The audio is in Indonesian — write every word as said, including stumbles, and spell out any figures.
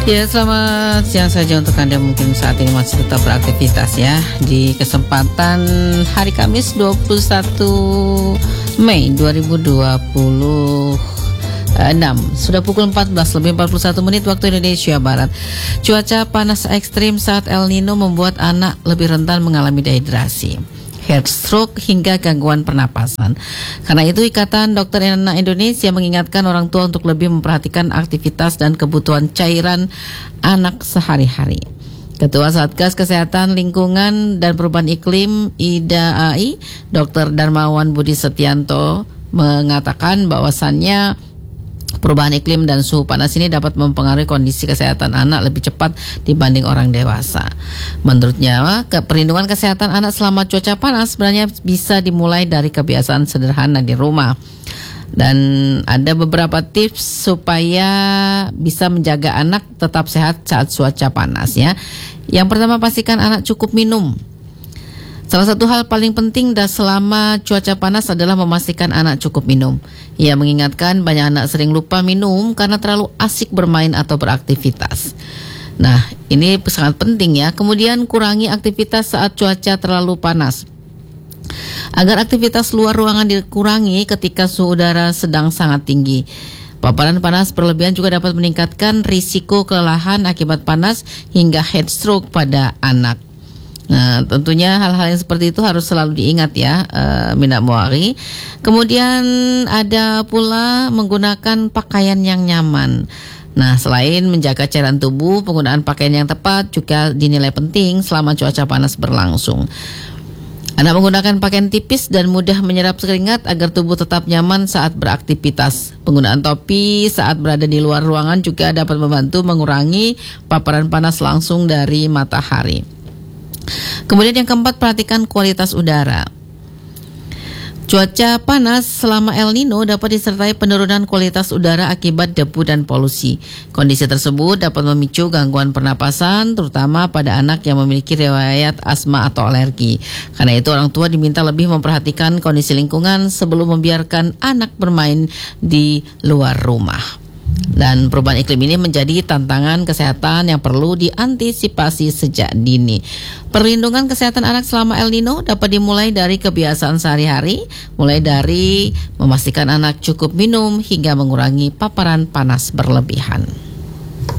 Ya, selamat siang saja untuk Anda mungkin saat ini masih tetap beraktivitas ya. Di kesempatan hari Kamis dua puluh satu Mei dua ribu dua puluh enam, sudah pukul empat belas lebih empat puluh satu menit waktu Indonesia Barat. Cuaca panas ekstrim saat El Nino membuat anak lebih rentan mengalami dehidrasi, heat stroke hingga gangguan pernapasan. Karena itu Ikatan Dokter Anak Indonesia mengingatkan orang tua untuk lebih memperhatikan aktivitas dan kebutuhan cairan anak sehari-hari. Ketua Satgas Kesehatan Lingkungan dan Perubahan Iklim I D A I, Dokter Darmawan Budi Setianto mengatakan bahwasannya perubahan iklim dan suhu panas ini dapat mempengaruhi kondisi kesehatan anak lebih cepat dibanding orang dewasa. Menurutnya, perlindungan kesehatan anak selama cuaca panas sebenarnya bisa dimulai dari kebiasaan sederhana di rumah. Dan ada beberapa tips supaya bisa menjaga anak tetap sehat saat cuaca panas ya. Yang pertama, pastikan anak cukup minum. Salah satu hal paling penting dan selama cuaca panas adalah memastikan anak cukup minum. Ia mengingatkan banyak anak sering lupa minum karena terlalu asik bermain atau beraktivitas. Nah, ini sangat penting ya. Kemudian kurangi aktivitas saat cuaca terlalu panas. Agar aktivitas luar ruangan dikurangi ketika suhu udara sedang sangat tinggi. Paparan panas berlebihan juga dapat meningkatkan risiko kelelahan akibat panas hingga heat stroke pada anak. Nah, tentunya hal-hal yang seperti itu harus selalu diingat ya, uh, Mina Muari. Kemudian ada pula menggunakan pakaian yang nyaman. Nah, selain menjaga cairan tubuh, penggunaan pakaian yang tepat juga dinilai penting selama cuaca panas berlangsung. Anak menggunakan pakaian tipis dan mudah menyerap keringat agar tubuh tetap nyaman saat beraktivitas. Penggunaan topi saat berada di luar ruangan juga dapat membantu mengurangi paparan panas langsung dari matahari. Kemudian yang keempat, perhatikan kualitas udara. Cuaca panas selama El Nino dapat disertai penurunan kualitas udara akibat debu dan polusi. Kondisi tersebut dapat memicu gangguan pernapasan, terutama pada anak yang memiliki riwayat asma atau alergi. Karena itu orang tua diminta lebih memperhatikan kondisi lingkungan sebelum membiarkan anak bermain di luar rumah. Dan perubahan iklim ini menjadi tantangan kesehatan yang perlu diantisipasi sejak dini. Perlindungan kesehatan anak selama El Nino dapat dimulai dari kebiasaan sehari-hari, mulai dari memastikan anak cukup minum hingga mengurangi paparan panas berlebihan.